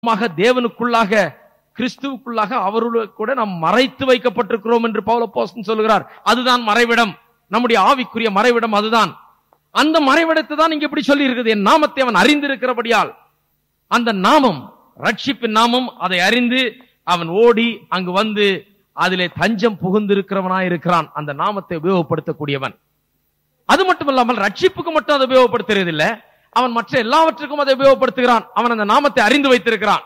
தேவனுக்குள்ளாக கிறிஸ்துவுக்குள்ளாக அவருடைய கூட நாம் மறைத்து வைக்கப்பட்டிருக்கிறோம் என்று பவுல் அப்போஸ்தலன் சொல்கிறார். அதுதான் மறைவிடம், நம்முடைய ஆவிக்குரிய மறைவிடம் அதுதான். அந்த மறைவிடத்தை தான் இங்க எப்படி சொல்லி இருக்குது, என் நாமத்தை அவன் அறிந்திருக்கிறபடியால். அந்த நாமம் ரட்சிப்பின் நாமம், அதை அறிந்து அவன் ஓடி அங்கு வந்து அதிலே தஞ்சம் புகுந்திருக்கிறவனாய் இருக்கிறான். அந்த நாமத்தை உபயோகப்படுத்தக்கூடியவன். அது மட்டுமல்லாமல் ரட்சிப்புக்கு மட்டும் அதை உபயோகப்படுத்துறதில்லை, அவன் மற்ற எல்லாவற்றுக்கும் அதை உபயோகப்படுத்துகிறான். அவன் அந்த நாமத்தை அறிந்து வைத்திருக்கிறான்.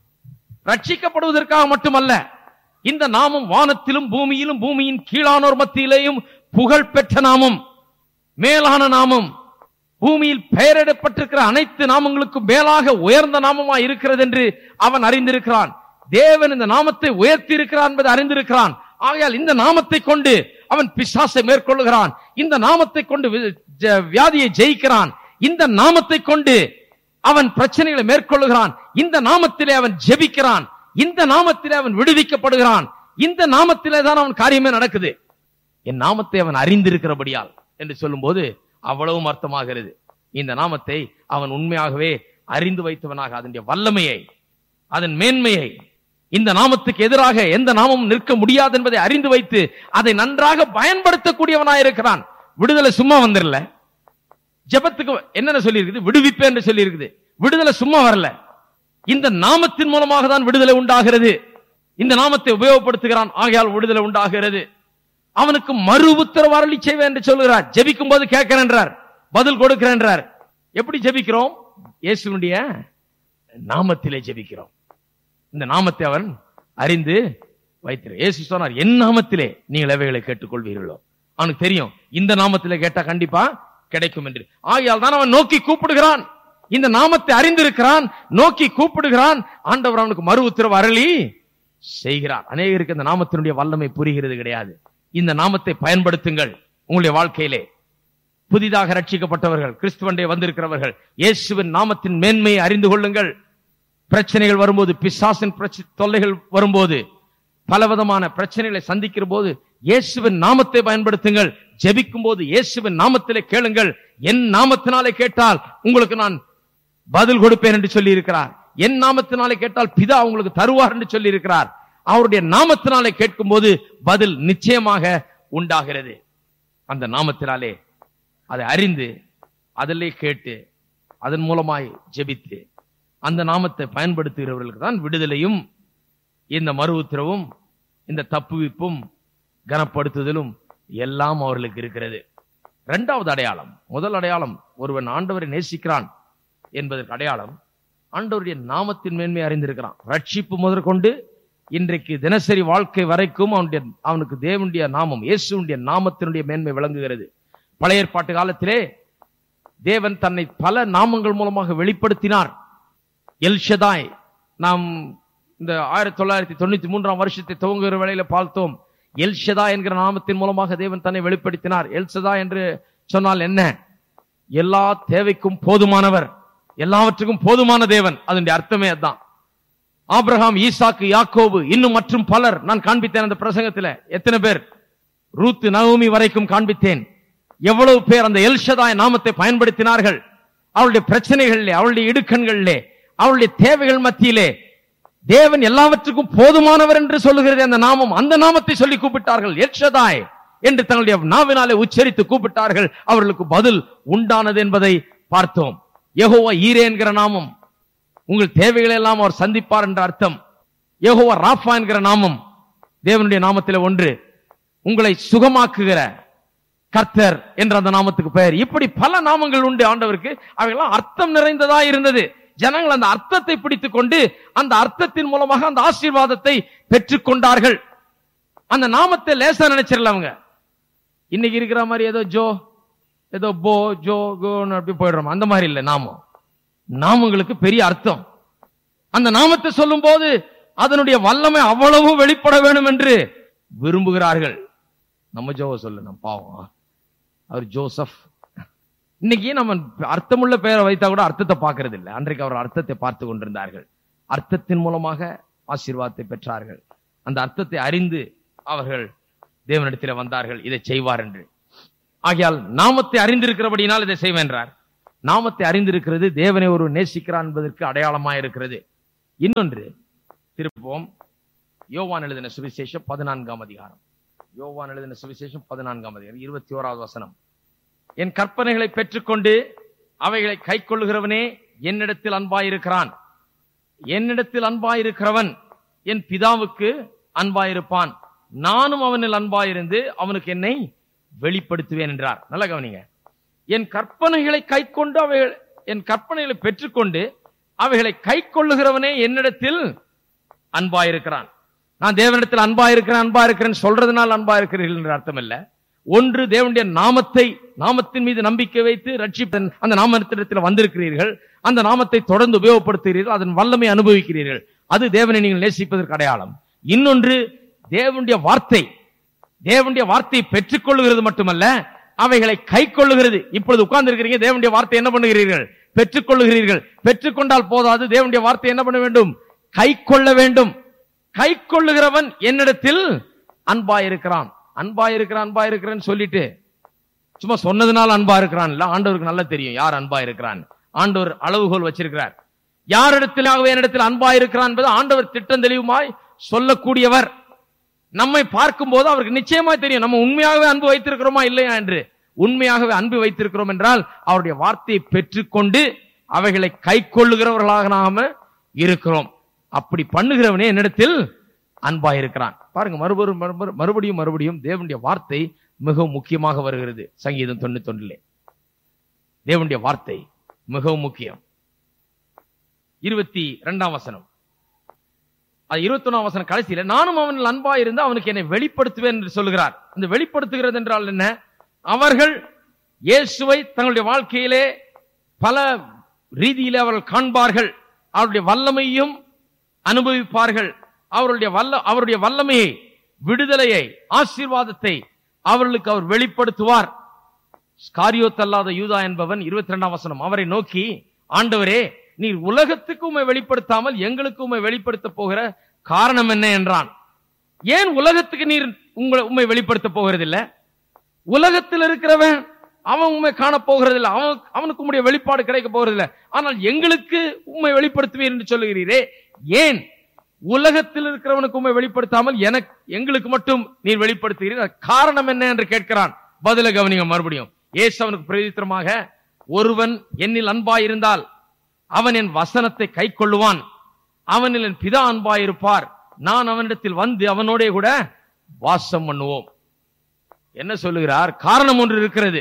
ரட்சிக்கப்படுவதற்காக மட்டுமல்ல, இந்த நாமம் வானத்திலும் பூமியிலும் பூமியின் கீழானோர் மத்தியிலேயும் புகழ் பெற்ற நாமம், மேலான நாமம், பூமியில் பெயரிடப்பட்டிருக்கிற அனைத்து நாமங்களுக்கும் மேலாக உயர்ந்த நாமமா இருக்கிறது என்று அவன் அறிந்திருக்கிறான். தேவன் இந்த நாமத்தை உயர்த்தி இருக்கிறான் என்பதை அறிந்திருக்கிறான். ஆகையால் இந்த நாமத்தை கொண்டு அவன் பிசாசை மேற்கொள்ளுகிறான். இந்த நாமத்தை கொண்டு வியாதியை ஜெயிக்கிறான். இந்த நாமத்தை கொண்டு அவன் பிரச்சனைகளை மேற்கொள்ளுகிறான். இந்த நாமத்திலே அவன் ஜெபிக்கிறான். இந்த நாமத்திலே அவன் விடுவிக்கப்படுகிறான். இந்த நாமத்திலே தான் அவன் காரியமே நடக்குது. என் நாமத்தை அவன் அறிந்திருக்கிறபடியால் என்று சொல்லும் போது அவ்வளவும் அர்த்தமாகிறது. இந்த நாமத்தை அவன் உண்மையாகவே அறிந்து வைத்தவனாக, அதனுடைய வல்லமையை, அதன் மேன்மையை, இந்த நாமத்துக்கு எதிராக எந்த நாமமும் நிற்க முடியாது என்பதை அறிந்து வைத்து அதை நன்றாக பயன்படுத்தக்கூடியவனாயிருக்கிறான். விடுதலை சும்மா வந்துடல. ஜெபத்துக்கு என்னென்ன சொல்லி இருக்குது, விடுவிப்பேன் என்று சொல்லி இருக்குது. விடுதலை சும்மா வரல, இந்த நாமத்தின் மூலமாக தான் விடுதலை உண்டாகிறது. இந்த நாமத்தை உபயோகப்படுத்துகிறான், ஆகையால் விடுதலை உண்டாகிறது. அவனுக்கு மறு உத்தரவு அருளி செய்வேன் என்று சொல்கிறார். ஜெபிக்கும் போது கேட்கிறேன் என்றார், பதில் கொடுக்கிறேன் என்றார். எப்படி ஜெபிக்கிறோம்? இயேசுவினுடைய நாமத்திலே ஜெபிக்கிறோம். இந்த நாமத்தை அவன் அறிந்து வைத்திரு. இயேசு சொன்னார், என் நாமத்திலே நீங்கள் எவைகளை கேட்டுக்கொள்வீர்களோ. அவனுக்கு தெரியும் இந்த நாமத்திலே கேட்டா கண்டிப்பா கிடைக்கும் என்று. ஆகையால் தான் அவன் நோக்கி கூப்பிடுகிறான். இந்த நாமத்தை அறிந்திருக்கிறான், நோக்கி கூப்பிடுகிறான். ஆண்டவர் அவனுக்கு மறு உத்தரவு அருளி செய்கிறார். அநேகருக்கு இந்த நாமத்தினுடைய வல்லமை புரிகிறது கிடையாது. இந்த நாமத்தை பயன்படுத்துங்கள் உங்களுடைய வாழ்க்கையிலே. புதிதாக ரட்சிக்கப்பட்டவர்கள், கிறிஸ்துவண்டே வந்திருக்கிறவர்கள், இயேசுவின் நாமத்தின் மேன்மையை அறிந்து கொள்ளுங்கள். பிரச்சனைகள் வரும்போது, பிசாசின் தொல்லைகள் வரும்போது, பலவிதமான பிரச்சனைகளை சந்திக்கிற போது இயேசுவின் நாமத்தை பயன்படுத்துங்கள். ஜெபிக்கும் போது இயேசுவின் நாமத்திலே கேளுங்கள். என் நாமத்தினாலே கேட்டால் உங்களுக்கு நான் பதில் கொடுப்பேன் என்று சொல்லி இருக்கிறார். என் நாமத்தினாலே கேட்டால் பிதா உங்களுக்கு தருவார் என்று சொல்லி இருக்கிறார். அவருடைய நாமத்தினாலே கேட்கும் போது பதில் நிச்சயமாக உண்டாகிறது. அந்த நாமத்தினாலே அதை அறிந்து அதிலே கேட்டு அதன் மூலமாய் ஜெபித்து அந்த நாமத்தை பயன்படுத்துகிறவர்களுக்கு தான் விடுதலையும் இந்த மறு உத்தரவும் இந்த தப்புவிப்பும் கனப்படுத்துதலும் எல்லாம் அவர்களுக்கு இருக்கிறது. இரண்டாவது அடையாளம், முதல் அடையாளம் ஒருவன் ஆண்டவரை நேசிக்கிறான் என்பதற்கு அடையாளம் ஆண்டவருடைய நாமத்தின் மேன்மை அறிந்திருக்கிறான். ரட்சிப்பு முதற்கொண்டு இன்றைக்கு தினசரி வாழ்க்கை வரைக்கும் அவனுக்கு தேவனுடைய நாமம், இயேசுடைய நாமத்தினுடைய மேன்மை விளங்குகிறது. பழைய ஏற்பாட்டு காலத்திலே தேவன் தன்னை பல நாமங்கள் மூலமாக வெளிப்படுத்தினார். எல்ஷதாய், நாம் இந்த 1993 வருஷத்தை துவங்குகிற வேளையில பார்த்தோம். எல்ஷதா என்கிற நாமத்தின் மூலமாக தேவன் தன்னை வெளிப்படுத்தினார். எல்ஷதா என்று சொன்னால் என்ன? எல்லா தேவைக்கும் போதுமானவர், எல்லாவற்றுக்கும் போதுமான தேவன். அதனுடைய அர்த்தமே அதுதான். ஆபிரகாம், ஈசாக்கு, யாக்கோபு, இன்னும் மற்றும் பலர் நான் காண்பித்தேன் அந்த பிரசங்கத்தில். எத்தனை பேர்? ரூத், நகோமி வரைக்கும் காண்பித்தேன். எவ்வளவு பேர் அந்த எல்ஷதாய் நாமத்தை பயன்படுத்தினார்கள். அவளுடைய பிரச்சனைகளிலே, அவளுடைய இடுக்கண்களிலே, அவளுடைய தேவைகள் மத்தியிலே தேவன் எல்லாவற்றுக்கும் போதுமானவர் என்று சொல்லுகிறது அந்த நாமம். அந்த நாமத்தை சொல்லி கூப்பிட்டார்கள். எல்ஷதாய் என்று தங்களுடைய நாவினாலே உச்சரித்து கூப்பிட்டார்கள். அவர்களுக்கு பதில் உண்டானது என்பதை பார்த்தோம். யெகோவா ஈரே என்கிற நாமம், உங்கள் தேவைகளை எல்லாம் அவர் சந்திப்பார் என்ற அர்த்தம். யெகோவா ராஃபா என்கிற நாமம் தேவனுடைய நாமத்திலே ஒன்று, உங்களை சுகமாக்குகிற கர்த்தர் என்ற அந்த நாமத்துக்கு பெயர். இப்படி பல நாமங்கள் உண்டு ஆண்டவருக்கு. அவையெல்லாம் அர்த்தம் நிறைந்ததா இருந்தது. ஜனங்கள் அந்த அர்த்தத்தை பிடித்துக் கொண்டு அந்த அர்த்தத்தின் மூலமாக அந்த ஆசீர்வாதத்தை பெற்றுக் கொண்டார்கள். அந்த நாமத்தை லேசா நினைச்சிடல அவங்க. இன்னைக்கு இருக்கிற மாதிரி ஏதோ ஜோ, ஏதோ போ, ஜோ, கோன்னு அப்படி போயிடுறோம். அந்த மாதிரி இல்லை. நாமங்களுக்கு பெரிய அர்த்தம். அந்த நாமத்தை சொல்லும் போது அதனுடைய வல்லமை அவ்வளவு வெளிப்பட வேண்டும் என்று விரும்புகிறார்கள். நம்ம ஜோவை சொல்லு, நம்ம பாவம் அவர் ஜோசப். இன்னைக்கு நம்ம அர்த்தமுள்ள பெயரை வைத்தா கூட அர்த்தத்தை பார்க்கறது இல்லை. அன்றைக்கு அவர் அர்த்தத்தை பார்த்து கொண்டிருந்தார்கள். அர்த்தத்தின் மூலமாக ஆசீர்வாதத்தை பெற்றார்கள். அந்த அர்த்தத்தை அறிந்து அவர்கள் தேவனிடத்தில் வந்தார்கள், இதை செய்வார் என்று. ஆகையால் நாமத்தை அறிந்திருக்கிறபடினால் இதை செய்வேன்றார். நாமத்தை அறிந்திருக்கிறது தேவனை ஒரு நேசிக்கிறான் என்பதற்கு அடையாளமாக இருக்கிறது. இன்னொன்று திருப்போம், யோவான் எழுதின சுவிசேஷம் 14ஆம் அதிகாரம். யோவான் எழுதின சுவிசேஷம் 14ஆம் அதிகாரம் 21வது வசனம். என் கற்பனைகளை பெற்றுக்கொண்டு அவைகளை கை கொள்ளுகிறவனே என்னிடத்தில் அன்பாயிருக்கிறான். என்னிடத்தில் அன்பாயிருக்கிறவன் என் பிதாவுக்கு அன்பாயிருப்பான். நானும் அவனில் அன்பாயிருந்து அவனுக்கு என்னை வெளிப்படுத்துவேன் என்றார். நல்ல கவனிங்க. என் கற்பனைகளை கை கொண்டு என் கற்பனைகளை பெற்றுக்கொண்டு அவைகளை கை கொள்ளுகிறவனே என்னிடத்தில் அன்பாயிருக்கிறான். நான் தேவனிடத்தில் அன்பாயிருக்கிறேன் சொல்றதுனால் அன்பாயிருக்கிறீர்கள் என்ற அர்த்தம் இல்ல. ஒன்று, தேவனுடைய நாமத்தின் மீது நம்பிக்கை வைத்து ரட்சிப்பன் அந்த நாமத்திடத்தில் வந்திருக்கிறீர்கள், அந்த நாமத்தை தொடர்ந்து உபயோகப்படுத்துகிறீர்கள், அதன் வல்லமை அனுபவிக்கிறீர்கள், அது தேவனை நீங்கள் நேசிப்பதற்கு அடையாளம். இன்னொன்று, தேவனுடைய வார்த்தையை பெற்றுக் கொள்ளுகிறது மட்டுமல்ல, அவைகளை கை கொள்ளுகிறது. இப்பொழுது உட்கார்ந்து இருக்கிறீங்க, தேவனுடைய வார்த்தை என்ன பண்ணுகிறீர்கள்? பெற்றுக் கொள்ளுகிறீர்கள். பெற்றுக்கொண்டால் போதாது, தேவனுடைய வார்த்தை என்ன பண்ண வேண்டும்? கை கொள்ள வேண்டும். கை கொள்ளுகிறவன் என்னிடத்தில் அன்பாயிருக்கிறான். அன்பாயிருக்கிறேன்னு சொல்லிட்டு சும்மா சொன்னதுனால அன்பா இருக்கிறான் இல்ல. ஆண்டவருக்கு நல்லா தெரியும் யார் அன்பா இருக்கிறான். ஆண்டவர் அளவுகோல் வச்சிருக்கிறார். யாரிடத்திலாகவே என்னிடத்தில் அன்பா இருக்கிறான் என்பது ஆண்டவர் திட்டம் தெளிவுமாய் சொல்லக்கூடியவர். நம்மை பார்க்கும் போது அவருக்கு நிச்சயமா தெரியும் நம்ம உண்மையாகவே அன்பு வைத்திருக்கிறோமா இல்லையா என்று. உண்மையாகவே அன்பு வைத்திருக்கிறோம் என்றால் அவருடைய வார்த்தையை பெற்றுக்கொண்டு அவைகளை கை கொள்ளுகிறவர்களாக நாம இருக்கிறோம். அப்படி பண்ணுகிறவனே என்னிடத்தில் அன்பா இருக்கிறான். பாருங்க, மறுபடியும் தேவனுடைய வார்த்தை மிகவும் முக்கியமாக வருகிறது. சங்கீதம் 91 தேவனுடைய வார்த்தை மிகவும் முக்கியம். 22ஆம் வசனம், 21ஆம் வசனம் கடைசியில, நானும் அவனில் அன்பா இருந்து அவனுக்கு என்னை வெளிப்படுத்துவேன் என்று சொல்லுகிறார். இந்த வெளிப்படுத்துகிறது என்றால் என்ன? அவர்கள் இயேசுவை தங்களுடைய வாழ்க்கையிலே பல ரீதியிலே அவர்கள் காண்பார்கள், அவருடைய வல்லமையும் அனுபவிப்பார்கள். அவருடைய வல்லமையை, விடுதலையை, ஆசீர்வாதத்தை அவர்களுக்கு அவர் வெளிப்படுத்துவார். ஸ்காரியோத்தல்லாத யூதா என்பவன் 22ஆம் வசனம், அவரை நோக்கி, ஆண்டவரே, நீர் உலகத்துக்கு உம்மை வெளிப்படுத்தாமல் எங்களுக்கு உம்மை வெளிப்படுத்த போகிற காரணம் என்ன என்றான். ஏன் உலகத்துக்கு நீர் உம்மை வெளிப்படுத்த போகிறதில்லை? உலகத்தில் இருக்கிறவன் அவன் உண்மை காண போகிறதில்லை, அவனுக்கு உம்முடைய வெளிப்பாடு கிடைக்க போகிறதில்லை. ஆனால் எங்களுக்கு உண்மை வெளிப்படுத்துவீர் என்று சொல்லுகிறீரே, ஏன் உலகத்தில் இருக்கிறவனுக்கு உண்மை வெளிப்படுத்தாமல் எங்களுக்கு மட்டும் நீர் வெளிப்படுத்துகிறீர், காரணம் என்ன என்று கேட்கிறான். பதில கவனிங்க. மறுபடியும் இயேசு அவனுக்கு பிரதித்திரமாக, ஒருவன் என்னில் அன்பாயிருந்தால் அவன் என் வசனத்தை கை கொள்ளுவான், அவனில் என் பிதா அன்பாயிருப்பார், நான் அவனிடத்தில் வந்து அவனோட கூட வாசம் பண்ணுவோம். என்ன சொல்லுகிறார்? காரணம் ஒன்று இருக்கிறது.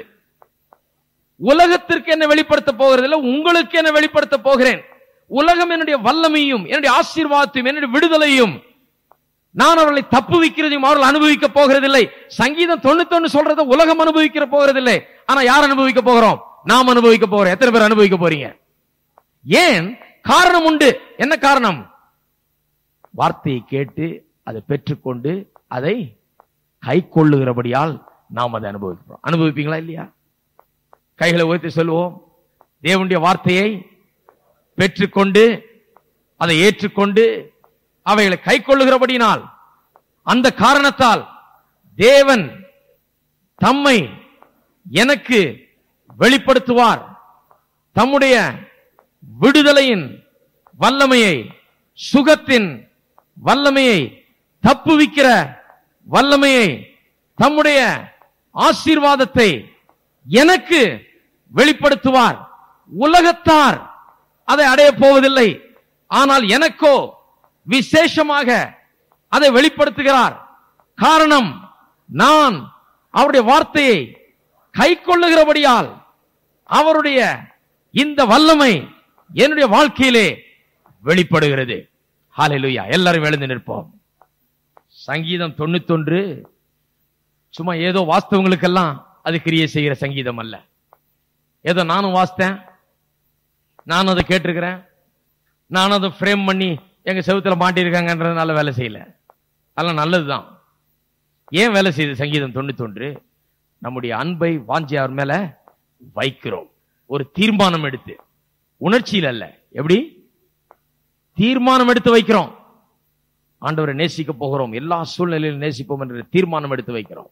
உலகத்திற்கு என்ன வெளிப்படுத்த போகிறதில்லை, உங்களுக்கு என்ன வெளிப்படுத்த போகிறேன். உலகம் என்னுடைய வல்லமையும் என்னுடைய ஆசீர்வாதத்தையும் என்னுடைய விடுதலையும் நான் அவர்களை தப்புவிக்கிறதையும் அவர்கள் அனுபவிக்க போகிறதில்லை. சங்கீதம் 91 சொல்றதை உலகம் அனுபவிக்கிற போகிறதில்லை. ஆனா யார் அனுபவிக்க போகிறோம்? நாம் அனுபவிக்க போகிறோம். எத்தனை பேர் அனுபவிக்க போறீங்க? ஏன்? காரணம் உண்டு. என்ன காரணம்? வார்த்தையை கேட்டு அதை பெற்றுக்கொண்டு அதை கை கொள்ளுகிறபடியால் நாம் அதை அனுபவிக்கிறோம். அனுபவிப்பீங்களா இல்லையா? கைகளை உயர்த்தி சொல்லுவோம். தேவனுடைய வார்த்தையை பெற்றுக்கொண்டு அதை ஏற்றுக்கொண்டு அவைகளை கை கொள்ளுகிறபடினால், அந்த காரணத்தால் தேவன் தம்மை எனக்கு வெளிப்படுத்துவார். தம்முடைய விடுதலையின் வல்லமையை, சுகத்தின் வல்லமையை, தப்புவிக்கிற வல்லமையை, தம்முடைய ஆசீர்வாதத்தை எனக்கு வெளிப்படுத்துவார். உலகத்தார் அதை அடைய போவதில்லை, ஆனால் எனக்கோ விசேஷமாக அதை வெளிப்படுத்துகிறார். காரணம், நான் அவருடைய வார்த்தையை கை கொள்ளுகிறபடியால் அவருடைய இந்த வல்லமை என்னுடைய வாழ்க்கையிலே வெளிப்படுகிறது. ஹல்லேலூயா. எல்லாரும் எழுந்து நிற்போம். சங்கீதம் 91 சும்மா ஏதோ வாஸ்தவங்களுக்கெல்லாம் அது கிரியை செய்கிற சங்கீதம் அல்ல. ஏதோ நானும் வாசித்தேன், நானும் அதை கேட்டிருக்கிறேன், நானும் அதை ஃப்ரேம் பண்ணி எங்க செவுத்துல மாட்டிருக்காங்கன்றதுனால வேலை செய்யல. அதெல்லாம் நல்லதுதான். ஏன் வேலை செய்யுது சங்கீதம் 91? நம்முடைய அன்பை வாஞ்சி அவர் மேல வைக்கிறோம். ஒரு தீர்மானம் எடுத்து, உணர்ச்சியில் அல்ல, எப்படி தீர்மானம் எடுத்து வைக்கிறோம். ஆண்டவரை நேசிக்க போகிறோம், எல்லா சூழ்நிலையிலும் நேசிப்போம் என்ற தீர்மானம் எடுத்து வைக்கிறோம்.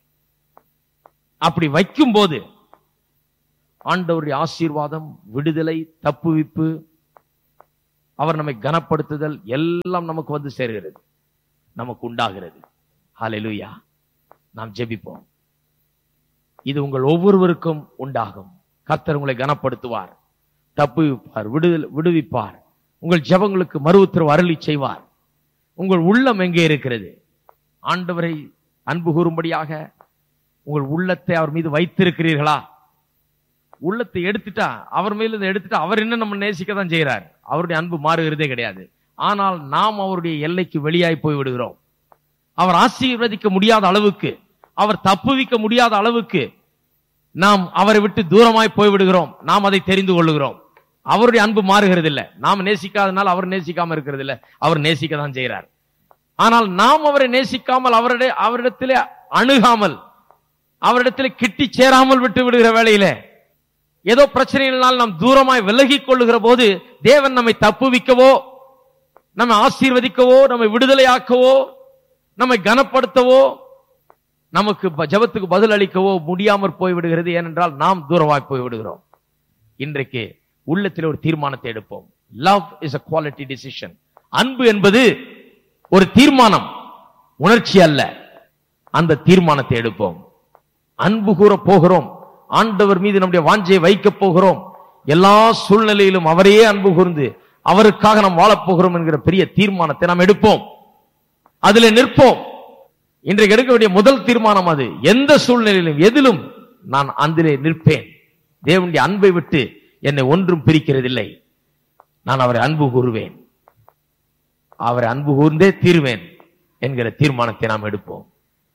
அப்படி வைக்கும் போது ஆண்டவருடைய ஆசீர்வாதம், விடுதலை, தப்புவிப்பு அவர் நம்மை கனப்படுத்துதல் எல்லாம் நமக்கு வந்து சேர்கிறது, நமக்கு உண்டாகிறது. ஹல்லேலூயா. நாம் ஜெபிப்போம். இது உங்கள் ஒவ்வொருவருக்கும் உண்டாகும். கர்த்தர் உங்களை கனப்படுத்துவார், தப்புவிப்பார், விடுவிப்பார். உங்கள் ஜெபங்களுக்கு மறு உத்தரவு அருளி செய்வார். உங்கள் உள்ளம் எங்கே இருக்கிறது? ஆண்டவரை அன்பு கூறும்படியாக உங்கள் உள்ளத்தை அவர் மீது வைத்திருக்கிறீர்களா? உள்ளத்தை எடுத்துட்டா, அவர் மேல எடுத்துட்டா, அவர் என்ன நம்ம நேசிக்க தான் செய்யறார். அவருடைய அன்பு மாறுகிறதே கிடையாது. ஆனால் நாம் அவருடைய எல்லைக்கு வெளியாய் போய் விடுகிறோம். அவர் ஆசீர்வதிக்க முடியாத அளவுக்கு, அவர் தப்புவிக்க முடியாத அளவுக்கு நாம் அவரை விட்டு தூரமாய் போய்விடுகிறோம். நாம் அதை தெரிந்து கொள்ளுகிறோம். அவருடைய அன்பு மாறுகிறது இல்லை. நாம் நேசிக்காதனால் அவர் நேசிக்காம இருக்கிறது இல்லை, அவர் நேசிக்க தான் செய்கிறார். ஆனால் நாம் அவரை நேசிக்காமல், அவரிடத்திலே அணுகாமல், அவரிடத்திலே கிட்டி சேராமல் விட்டு விடுகிற வேளையில ஏதோ பிரச்சனைகளால் நாம் தூரமாய் விலகி கொள்ளுகிற போது தேவன் நம்மை தப்புவிக்கவோ, நம்மை ஆசீர்வதிக்கவோ, நம்மை விடுதலையாக்கவோ, நம்மை கனப்படுத்தவோ, நமக்கு ஜெபத்துக்கு பதில் அளிக்கவோ முடியாமற் போய்விடுகிறது. ஏனென்றால் நாம் தூரமாய் போய்விடுகிறோம். இன்றைக்கு உள்ளத்தில் ஒரு தீர்மானத்தை எடுப்போம். Love is a quality decision. அன்பு என்பது ஒரு தீர்மானம், உணர்ச்சி அல்ல. அந்த தீர்மானத்தை எடுப்போம். அன்பு கூற போகிறோம். ஆண்டவர் மீது நம்முடைய வாஞ்சையை வைக்க போகிறோம். எல்லா சூழ்நிலையிலும் அவரையே அன்பு கூர்ந்து அவருக்காக நாம் வாழப்போகிறோம் என்கிற பெரிய தீர்மானத்தை நாம் எடுப்போம். அதிலே நிற்போம். இன்றைக்கு எடுக்க வேண்டிய முதல் தீர்மானம் அது. எந்த சூழ்நிலையிலும் எதிலும் நான் அதிலே நிற்பேன். தேவனுடைய அன்பை விட்டு என்னை ஒன்றும் பிரிக்கிறதில்லை. நான் அவரை அன்பு கூறுவேன், அவரை அன்பு கூர்ந்தே தீர்வேன் என்கிற தீர்மானத்தை நாம் எடுப்போம்.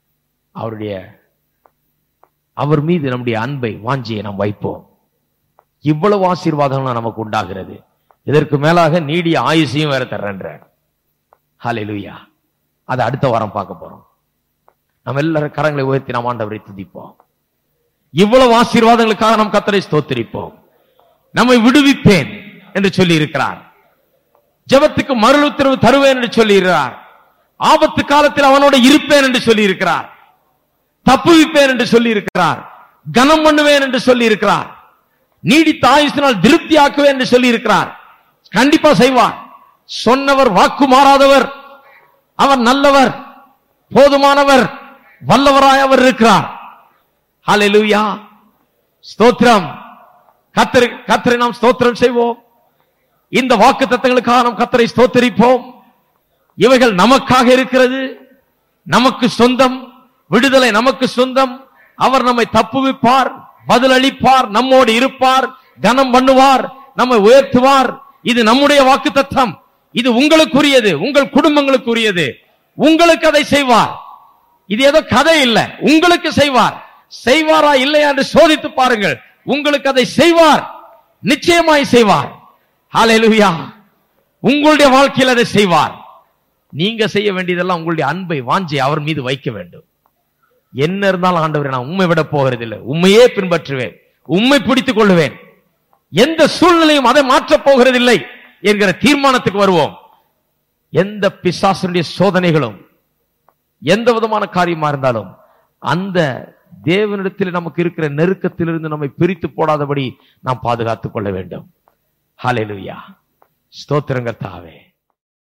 அவர் மீது நம்முடைய அன்பை, வாஞ்சியை நாம் வைப்போம். இவ்வளவு ஆசீர்வாதங்கள் நமக்கு உண்டாகிறது. இதற்கு மேலாக நீடிய ஆயுசையும் வேற தர்றேன்ற. ஹல்லேலூயா. அதை அடுத்த வாரம் பார்க்க போறோம். நம்ம எல்லாரும் கரங்களை உயர்த்தி நாம் ஆண்டவரை துதிப்போம். இவ்வளவு ஆசீர்வாதங்களுக்காக நாம் கர்த்தரை ஸ்தோத்திரிப்போம். நம்மை விடுவிப்பேன் என்று சொல்லி இருக்கிறார். ஜெபத்துக்கு மறு உத்தரவு தருவேன் என்று சொல்லி இருக்கிறார். ஆபத்து காலத்தில் அவனோட இருப்பேன் என்று சொல்லி இருக்கிறார். தப்புவிப்பேன் என்று சொல்லி இருக்கிறார். கனம் பண்ணுவேன் என்று சொல்லி இருக்கிறார். நீடித்த ஆயுசினால் திருப்தியாக்குவேன் என்று சொல்லி இருக்கிறார். கண்டிப்பா செய்வார். சொன்னவர் வாக்கு மாறாதவர். அவர் நல்லவர், போதுமானவர், வல்லவராய் அவர் இருக்கிறார். ஹல்லேலூயா. ஸ்தோத்திரம். கர்த்தரை நாம் ஸ்தோத்திரம் செய்வோம். இந்த வாக்கு தத்தங்களுக்காக நாம் கர்த்தரை ஸ்தோத்திரிப்போம். இவைகள் நமக்காக இருக்கிறது, நமக்கு சொந்தம். விடுதலை நமக்கு சொந்தம். அவர் நம்மை தப்புவிப்பார், பதில் அளிப்பார், நம்மோடு இருப்பார், கனம் பண்ணுவார், நம்மை உயர்த்துவார். இது நம்முடைய வாக்கு தத்தம். இது உங்களுக்குரியது, உங்கள் குடும்பங்களுக்குரியது. உங்களுக்கு அதை செய்வார். இது ஏதோ கதை இல்லை, உங்களுக்கு செய்வார். செய்வாரா இல்லையா என்று சோதித்து பாருங்கள். உங்களுக்கு அதை செய்வார், நிச்சயமாய் செய்வார். ஹல்லேலூயா. உங்களுடைய வாழ்க்கையில் அதை செய்வார். நீங்க செய்ய வேண்டியதெல்லாம் உங்களுடைய அன்பை, வாஞ்சை அவர் மீது வைக்க வேண்டும். என்ன இருந்தாலும் ஆண்டவரே, நான் உண்மை விட போகிறதில்லை, உண்மையே பின்பற்றுவேன், உண்மை பிடித்துக் கொள்ளுவேன், எந்த சூழ்நிலையும் அதை மாற்றப் போகிறதில்லை என்கிற தீர்மானத்துக்கு வருவோம். எந்த பிசாசுடைய சோதனைகளும், எந்த விதமான காரியமா இருந்தாலும், அந்த தேவனிடத்தில் நமக்கு இருக்கிற நெருக்கத்திலிருந்து நம்மை பிரித்து போடாதபடி நாம் பாதுகாத்துக் கொள்ள வேண்டும். ஹல்லேலூயா. ஸ்தோத்திரம் கர்த்தாவே.